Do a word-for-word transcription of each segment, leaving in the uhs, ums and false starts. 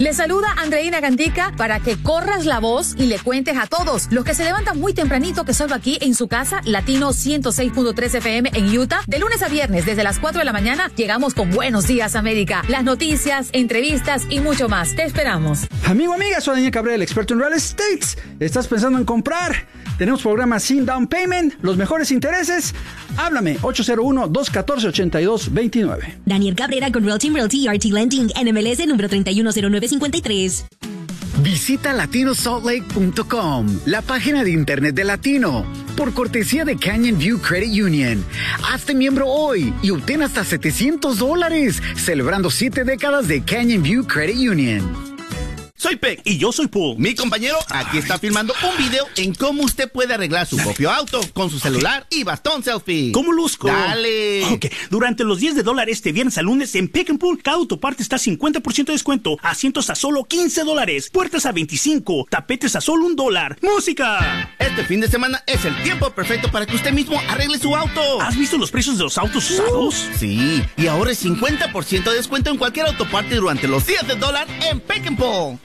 Le saluda Andreina Gandica para que corras la voz y le cuentes a todos los que se levantan muy tempranito que salgo aquí en su casa, Latino ciento seis punto tres F M en Utah. De lunes a viernes, desde las cuatro de la mañana, llegamos con Buenos Días América. Las noticias, entrevistas y mucho más. Te esperamos. Amigo, amiga, soy Daniel Cabrera, el experto en real estate. ¿Estás pensando en comprar? Tenemos programas sin down payment, los mejores intereses. Háblame, ocho cero uno, dos uno cuatro, ocho dos dos nueve. Daniel Cabrera con Real Team Realty R T Lending, N M L S número treinta y uno cero nueve cincuenta y tres. Visita latino salt lake punto com, la página de internet de Latino, por cortesía de Canyon View Credit Union. Hazte miembro hoy y obtén hasta setecientos dólares, celebrando siete décadas de Canyon View Credit Union. Soy Peck y yo soy Paul. Mi compañero aquí está filmando un video en cómo usted puede arreglar su propio auto con su celular y bastón selfie. ¿Cómo luzco? Dale. Ok, durante los días de dólar este viernes al lunes en Peck and Pull, cada autoparte está a cincuenta por ciento de descuento, asientos a solo quince dólares, puertas a veinticinco, tapetes a solo un dólar. ¡Música! Este fin de semana es el tiempo perfecto para que usted mismo arregle su auto. ¿Has visto los precios de los autos usados? Uh, sí, y ahora es cincuenta por ciento de descuento en cualquier autoparte durante los días de dólar en Peck and Pull.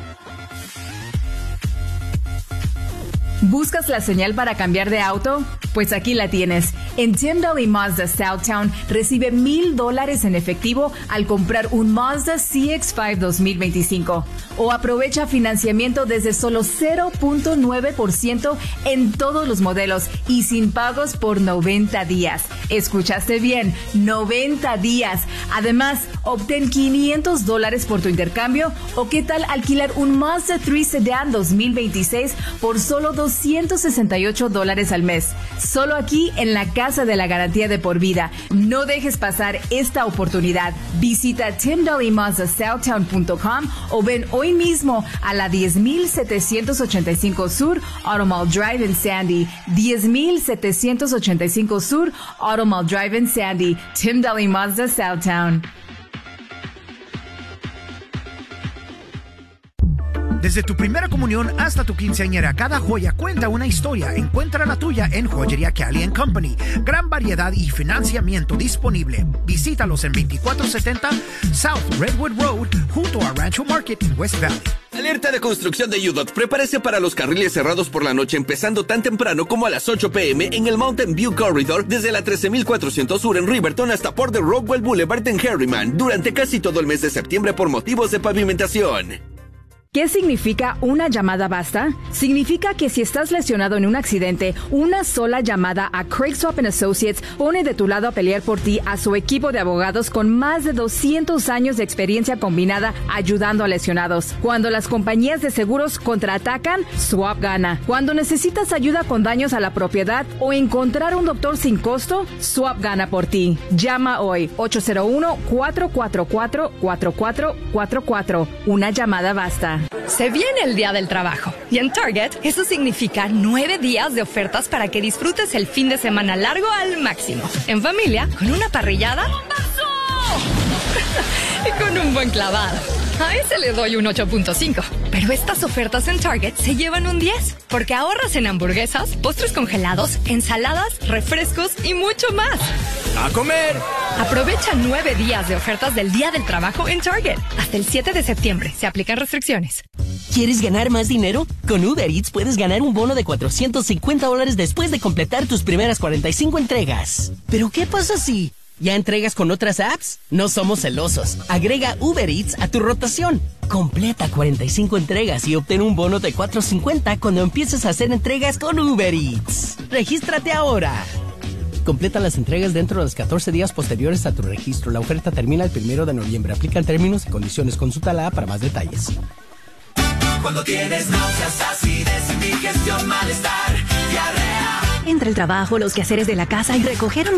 ¿Buscas la señal para cambiar de auto? Pues aquí la tienes. En Tyndall y Mazda Southtown recibe mil dólares en efectivo al comprar un Mazda C X cinco dos mil veinticinco. O aprovecha financiamiento desde solo cero punto nueve por ciento en todos los modelos y sin pagos por noventa días. ¿Escuchaste bien? noventa días. Además, obtén quinientos dólares por tu intercambio. ¿O qué tal alquilar un Mazda tres Sedan dos mil veintiséis por solo doscientos sesenta y ocho dólares al mes? Solo aquí en la Casa de la Garantía de por vida. No dejes pasar esta oportunidad. Visita tyndall y mazda southtown punto com o ven hoy mismo a la diez mil setecientos ochenta y cinco Sur Automall Drive en Sandy. diez mil setecientos ochenta y cinco Sur Automall Drive en Sandy. Tyndall y Mazda Southtown. Desde tu primera comunión hasta tu quinceañera, cada joya cuenta una historia. Encuentra la tuya en Joyería Cali and Company. Gran variedad y financiamiento disponible. Visítalos en veinticuatro setenta South Redwood Road, junto a Rancho Market en West Valley. Alerta de construcción de U D O T. Prepárese para los carriles cerrados por la noche, empezando tan temprano como a las ocho p m en el Mountain View Corridor, desde la trece mil cuatrocientos Sur en Riverton hasta Port de Rockwell Boulevard en Harriman, durante casi todo el mes de septiembre por motivos de pavimentación. ¿Qué significa una llamada basta? Significa que si estás lesionado en un accidente, una sola llamada a Craig Swap and Associates pone de tu lado a pelear por ti a su equipo de abogados con más de doscientos años de experiencia combinada ayudando a lesionados. Cuando las compañías de seguros contraatacan, Swap gana. Cuando necesitas ayuda con daños a la propiedad o encontrar un doctor sin costo, Swap gana por ti. Llama hoy ocho cero uno, cuatro cuatro cuatro, cuatro cuatro cuatro cuatro. Una llamada basta. Se viene el Día del Trabajo y en Target eso significa nueve días de ofertas para que disfrutes el fin de semana largo al máximo. En familia, con una parrillada y con un buen clavado. A ese le doy un ocho punto cinco. Pero estas ofertas en Target se llevan un diez, porque ahorras en hamburguesas, postres congelados, ensaladas, refrescos y mucho más. ¡A comer! Aprovecha nueve días de ofertas del Día del Trabajo en Target. Hasta el siete de septiembre. Se aplican restricciones. ¿Quieres ganar más dinero? Con Uber Eats puedes ganar un bono de cuatrocientos cincuenta dólares después de completar tus primeras cuarenta y cinco entregas. ¿Pero qué pasa si ya entregas con otras apps? No somos celosos. Agrega Uber Eats a tu rotación. Completa cuarenta y cinco entregas y obtén un bono de cuatrocientos cincuenta cuando empieces a hacer entregas con Uber Eats. ¡Regístrate ahora! Completa las entregas dentro de los catorce días posteriores a tu registro. La oferta termina el primero de noviembre. Aplican términos y condiciones. Consulta la app para más detalles. Cuando tienes náuseas, acidez, indigestión, malestar, diarrea. Entre el trabajo, los quehaceres de la casa y recoger un